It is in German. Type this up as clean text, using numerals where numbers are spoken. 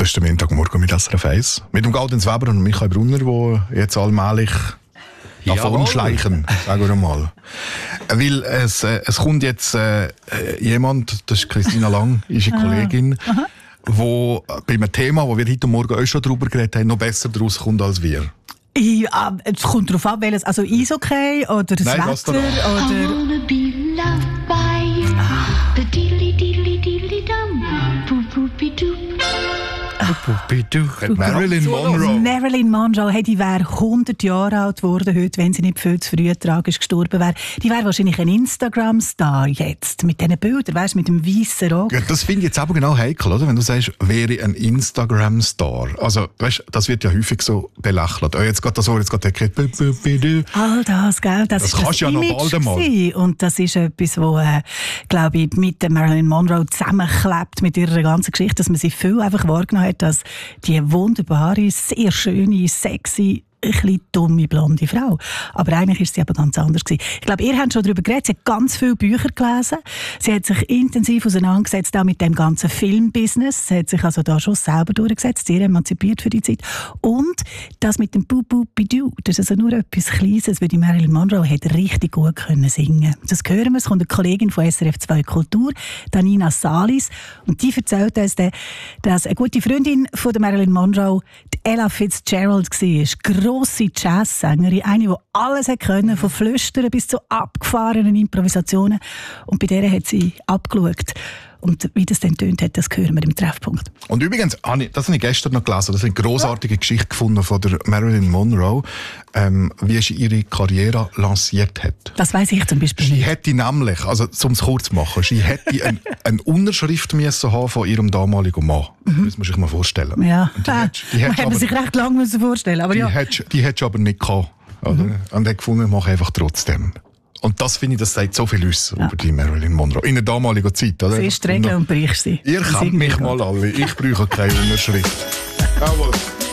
Das ist der Montagmorgen mit SRF 1. Mit dem Gaudenz Weber und Michael Brunner, die jetzt allmählich davonschleichen, sagen wir mal. Weil es kommt jetzt jemand, das ist Christina Lang, ist eine Kollegin, die bei einem Thema, wo wir heute Morgen auch schon darüber geredet haben, noch besser daraus kommt als wir. Ja, es kommt darauf an, welches, also Eishockey oder das Wetter oder... Marilyn Monroe. Marilyn Monroe, hey, die wäre 100 Jahre alt geworden heute, wenn sie nicht viel zu früh tragisch gestorben wäre. Die wäre wahrscheinlich ein Instagram-Star jetzt, mit diesen Bildern, weißt, mit dem weißen Rock. Ja, das finde ich jetzt aber genau heikel, oder? Wenn du sagst, wäre ein Instagram-Star. Also, weißt, das wird ja häufig so belächelt. Oh, jetzt geht das Ohr, jetzt geht der Kette. All das, gell? Das ist kannst du ja noch bald einmal. Und das ist etwas, wo, glaube ich, mit der Marilyn Monroe zusammenklebt, mit ihrer ganzen Geschichte, dass man sie viel einfach wahrgenommen hat, dass die wunderbare, sehr schöne, sexy, ein bisschen dumme, blonde Frau. Aber eigentlich war sie aber ganz anders gewesen. Ich glaube, ihr habt schon darüber geredet. Sie hat ganz viele Bücher gelesen. Sie hat sich intensiv auseinandergesetzt, auch mit dem ganzen Filmbusiness. Sie hat sich also da schon selber durchgesetzt, sehr emanzipiert für die Zeit. Und das mit dem Boo-Boo-Bidoo, das ist also nur etwas Kleines, weil die Marilyn Monroe hat richtig gut können singen. Das hören wir. Es kommt eine Kollegin von SRF 2 Kultur, Danina Salis, und die erzählt uns, dass eine gute Freundin von der Marilyn Monroe, die Ella Fitzgerald, war. Grosse Jazzsängerin, eine, die alles können, von Flüstern bis zu abgefahrenen Improvisationen. Und bei der hat sie abgeschaut. Und wie das dann tönt hat, das hören wir im Treffpunkt. Und übrigens, das habe ich gestern noch gelesen, das ist eine grossartige Geschichte gefunden von der Marilyn Monroe, wie sie ihre Karriere lanciert hat. Das weiss ich zum Beispiel nicht. Sie hätte nämlich, also um es kurz zu machen, sie hätte eine Unterschrift müssen haben von ihrem damaligen Mann. Das muss man sich mal vorstellen. Ja, die hätte man sich recht lange vorstellen müssen. Aber die hätte sie aber nicht gehabt. Oder? Und hat gefunden, mach einfach trotzdem. Und das finde ich, das sagt so viel aus über die Marilyn Monroe. In der damaligen Zeit. Oder? Sie ist streng und bricht sie. Ihr kennt mich mal alle. Ich brauche keine Unterschrift. Jawohl.